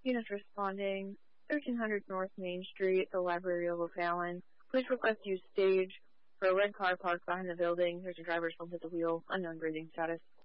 Units responding. 1300 North Main Street, the Library of O'Fallon. Please request use stage for a red car parked behind the building. There's a driver's phone at the wheel. Unknown breathing status.